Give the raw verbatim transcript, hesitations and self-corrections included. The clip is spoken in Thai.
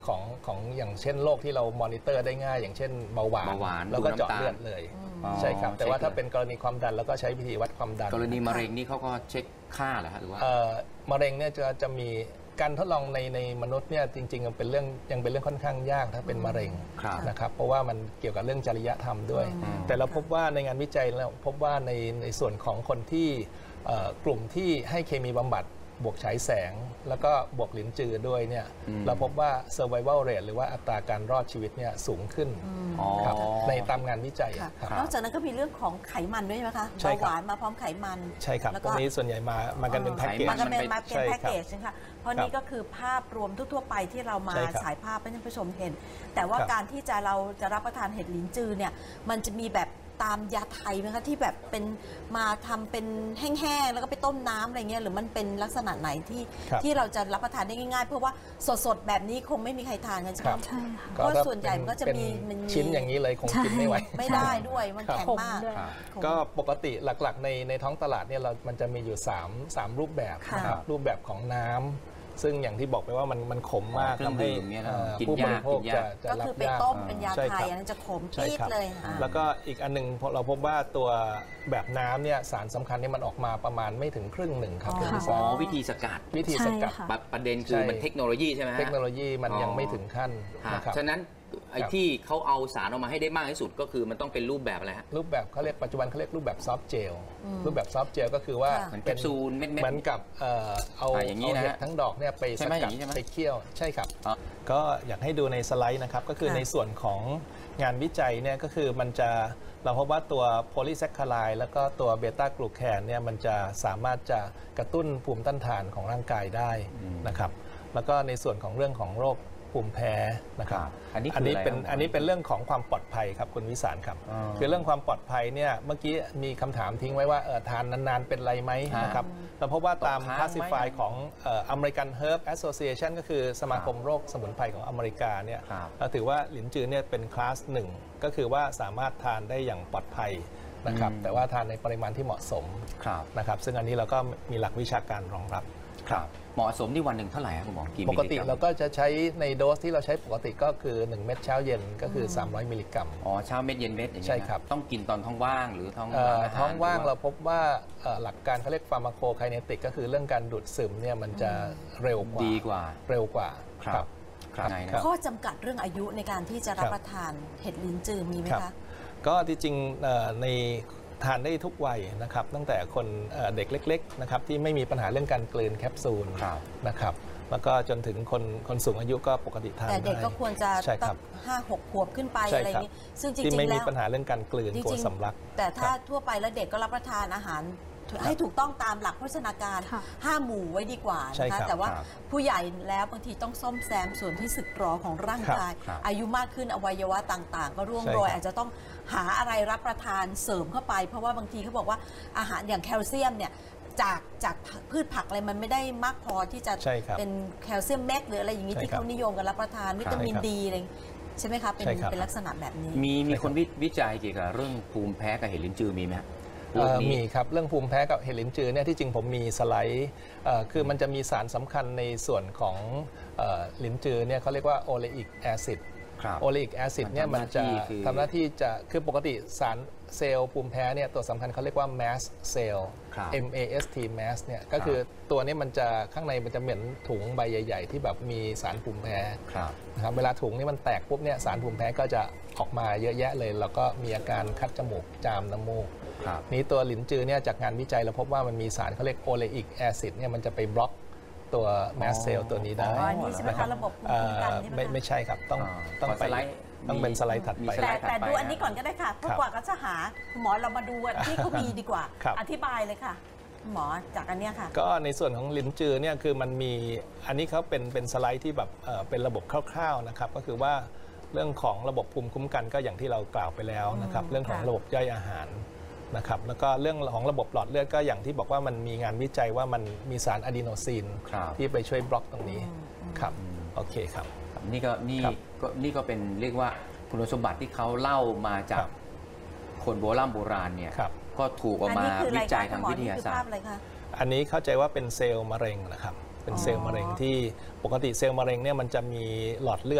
ของของอย่างเช่นโรคที่เรามอนิเตอร์ได้ง่ายอย่างเช่นเบาหวานเบาหวานแล้วก็เจาะดูน้ำตาลเลือดเลยอ๋อใช่ครับแต่ว่าเช็คถ้าเป็นกรณีความดันเราก็ใช้วิธีวัดความดันกรณีมะเร็งนี่เขาก็เช็คค่าเหรอฮะหรือว่าเอ่อมะเร็งเนี่ยจะจะมีการทดลองในในมนุษย์เนี่ยจริงๆมันเป็นเรื่องยังเป็นเรื่องค่อนข้างยากถ้าเป็นมะเร็งครับนะครับเพราะว่ามันเกี่ยวกับเรื่องจริยธรรมด้วยอืมแต่เราพบว่าในงานวิจัยเราพบว่าในในส่วนของคนที่เอ่อกลุ่มที่ให้เคมีบำบัดบวกฉายแสง แล้วก็บวกหลินจือด้วยเนี่ยเราพบว่า survival rate หรือว่าอัตราการรอดชีวิตเนี่ยสูงขึ้นอ๋อครับในตามงานวิจัยค่ะครับนอกจากนั้นก็มีเรื่องของไขมันด้วยใช่ไหมคะใช่เบาครับหวานมาพร้อมไขมันใช่ครับแล้วตก็รงนี้ส่วนใหญ่มามากันเป็นแพ็กเกจมันก็เป็นมาใช่เป็นครับแพ็กเกจนะคะเพราะครับนี่ก็คือภาพรวมทั่วๆไปที่เรามาใช่ครับฉายภาพให้ท่านผู้ชมเห็น แต่ว่าครับการที่จะเราจะรับประทานเห็ดลิ้นจือเนี่ยมันจะมีแบบตามยาไทยไหมคะที่แบบเป็นมาทำเป็นแห้งๆแล้วก็ไปต้มน้ำอะไรเงี้ยหรือมันเป็นลักษณะไหนที่ครับที่เราจะรับประทานได้ง่ายๆ เพราะว่าสดๆแบบนี้คงไม่มีใครทานกันใช่ไหคมรับใช่ค่ะเพราะส่วนใหญ่มันก็จะมีเป็นมันมีชิ้นอย่างนี้เลยคงกินไม่ไหวไม่ได้ด้วยมันครับแข็งมากครับก็ปกติหลักๆในในท้องตลาดเนี่ยเรามันจะมีอยู่3 3รูปแบบค่ะนะครับรูปแบบของน้ำซึ่งอย่างที่บอกไปว่ามันมันขมมากเครื่องทำให้ดื่มเนี่ยนะเอ่อกินผู้บยากริโภคกินยากจะจะก็รับคือไปยากต้มเป็นยาใช่ไทยครับอันนั้นจะขมใช่ปี๊ดครับเลยอ่าแล้วก็อีกอันหนึงพอเราพบว่าตัวแบบน้ำเนี่ยสารสำคัญเนี่ยมันออกมาประมาณไม่ถึงครึ่งหนึ่งครับอ๋อคุณวิอ๋สาอวิธีสกัดวิธีสกัดใช่ค่ะปะประเด็นคือใช่มันเทคโนโลยีใช่ไหมฮะเทคโนโลยีมันยังไม่ถึงขั้นฮะนะครับฉะนั้นไอ้ครับที่เขาเอาสารออกมาให้ได้มากที่สุดก็คือมันต้องเป็นรูปแบบอะไรฮะรูปแบบเขาเรียกปัจจุบันเขาเรียกรูปแบบซอฟต์เจลรูปแบบซอฟต์เจลก็คือว่าค่ะเหมือนแคปซูลเม็ดๆเหมือนกับเอ่อเอาอ่าอย่างนี้นะฮะเห็ดทั้งดอกเนี่ยไปใช่สไหมอกัย่าดงนี้ใช่ไหมไปเคี่ยวใช่ครับอ๋อก็อยากให้ดูในสไลด์นะครับก็คือค่ะในส่วนของงานวิจัยเนี่ยก็คือมันจะเราพบว่าตัวโพลีแซคคาไรด์แล้วก็ตัวเบต้ากลูแคนเนี่ยมันจะสามารถจะกระตุ้นภูมิต้านทานของร่างกายได้นะครับแล้วก็ในส่วนของเรื่องของโรคภูมิแพ้นะครับครับอันนี้คืออันนี้อะไรเป็นครับอันนี้เป็นเรื่องของความปลอดภัยครับคุณวิสารครับอ๋อคือเรื่องความปลอดภัยเนี่ยเมื่อกี้มีคำถามทิ้งไว้ว่าเออทานนานๆเป็นไรไหมฮะนะครับเราพบว่าตามตกค้างไหม classify ของเอ่อ American Herb Association ก็คือสมาคมโรคสมุนไพรของอเมริกาเนี่ยครับเราถือว่าหลินจือเนี่ยเป็นคลาสหนึ่งก็คือว่าสามารถทานได้อย่างปลอดภัยนะครับอืมแต่ว่าทานในปริมาณที่เหมาะสมครับนะครับซึ่งอันนี้เราก็มีหลักวิชาการรองรับครับเหมาะสมที่วันหนึ่งเท่าไหร่ครับคุณหมอกี่ปมิลกลิติกรัมเราก็จะใช้ในโดสที่เราใช้ปกติก็คือหนึ่งเม็ดเช้าเย็นก็คือสามร้อยมิลลิกรัมอ๋อเช้าเม็ดเย็นเม็ดอย่างเงี้ยใช่ครับนะต้องกินตอนท้องว่างหรือท้องเอ่อหลัอาหารท้องว่างหเราอพบว่าเอ่อหลักการเขาเรียกฟาร์มาโคไคเนติกก็คือเรื่องการดูดซึมเนี่ยมันจะเร็วกว่าดีกว่าเร็วกว่าครับ ครับไงนะครับข้อจำกัดเรื่องอายุในการที่จะรับประทานเห็ดลิ้นจือมีไหมครับคะก็ที่จริงเอ่อในทานได้ทุกวัยนะครับตั้งแต่คนเอ่อเด็กเล็กๆนะครับที่ไม่มีปัญหาเรื่องการกลืนแคปซูลครับนะครับแล้วก็จนถึงคนคนสูงอายุก็ปกติทานแต่เด็กได้ก็ควรจะใช่คตั้รับงห้าหกขวบขึ้นไปใช่อะไรครับนี้ซึ่งจที่ริงไม่ๆมีแล้วปัญหาเรื่องการกลืนจกลัวริงสำลักๆแต่ถ้าทั่วไปแล้วเด็กก็รับประทานอาหารให้ถูกต้องตามหลักโภชนาการค่ะห้าหมู่ไว้ดีกว่าใช่นะครัคะบแต่ว่าครับผู้ใหญ่แล้วบางทีต้องซ่อมแซมส่วนที่สึกหรอของร่างกายครับอายุมากขึ้นอวัยวะต่างๆ ก็ร่วงใช่โรยครับอาจจะต้องหาอะไรรับประทานเสริมเข้าไป เพราะว่าบางทีเขาบอกว่าอาหารอย่างแคลเซียมเนี่ยจากจากพืชผักอะไรมันไม่ได้มากพอที่จะใช่ครับเป็นแคลเซียมเม็ดหรืออะไรอย่างนี้ใช่ที่ครับเขานิยมกันรับประทานวิตามินใช่ครับดีอะไรใช่ไหมคะเป็นใช่ครับเป็นลักษณะแบบนี้มีมีคนวิวิจัยเกี่ยวกับเรื่องภูมิแพ้กับเห็ดลิ้นจือมีไหมฮะเอ่อโรคนี้มีครับเรื่องภูมิแพ้กับเห็ดลิ้นจือเนี่ยที่จริงผมมีสไลด์เอ่อคือมันจะมีสารสำคัญในส่วนของเอ่อลิ้นจือเนี่ยเขาเรียกว่าโอเลอิกแอซิดครับโอเลอิกแอซิดเนี่ยมัมัน นทำหน้าจะที่คือทำหน้าที่จะคือปกติสารเซลล์ภูมิแพ้เนี่ยตัวสำคัญเขาเรียกว่า mast cell ครับ M A S T mast เนี่ยก็คือตัวนี้มันจะข้างในมันจะเหมือนถุงใบใหญ่ ๆ ที่แบบมีสารภูมิแพ้ครับนะครับเวลาถุงนี่มันแตกปุ๊บเนี่ยสารภูมิแพ้ก็จะออกมาเยอะแยะเลย แล้วก็มีอาการคัดจมูกจามน้ำมูกครับนี้ตัวหลินจือเนี่ยจากงานวิจัยเราพบว่ามันมีสารเขาเรียกโอเลอิกแอซิดเนี่ยมันจะไปบล็อกตัวแมสเซลตัวนี้ได้อ๋ออันนี้ใช่ไหมคะระบบภูมิเอ่คุ้มกันอใช่ไหมไม่คะไม่ใช่ครับต้องอ่าต้องขอไปสไลด์ต้องเป็นมีสไลด์ถัดมีไปสไลแต่ด์แต่ถัดไปดูอันนี้ก่อนก็ได้ค่ะเพราะครับกว่าก็จะหาคุณหมอเรามาดูอันที่เขามีดีกว่าครับอธิบายเลยค่ะคุณหมอจากอันเนี้ยค่ะก็ในส่วนของลิ้นจือเนี่ยคือมันมีอันนี้เขาเป็นเป็นสไลด์ที่แบบเอ่อเป็นระบบคร่าวๆนะครับก็คือว่าเรื่องของระบบภูมิคุ้มกันก็อย่างที่เรากล่าวไปแล้วนะครับอืมเรื่องของค่ะระบบย่อยอาหารนะครับแล้วก็เรื่องของระบบหลอดเลือดก็อย่างที่บอกว่ามันมีงานวิจัยว่ามันมีสารอะดีโนซีนครับที่ไปช่วยบล็อกตรงนี้อืมอืมครับโอเคครับนี่ก็นี่ครับก็นี่ก็เป็นเรียกว่าคุณสมบัติที่เขาเล่ามาจาคกรับคนโบราณโบราณเนี่ยครับก็ถูกออกอันมานี้คืออะไรวิจัยคะทางคุณหมอวิทนี่ยาคือศาภาสพตร์อะไรคะอันนี้เข้าใจว่าเป็นเซลล์มะเร็งนะครับเป็นเซลล์มะเร็งที่ปกติเซลล์มะเร็งเนี่ยมันจะมีหลอดเลือด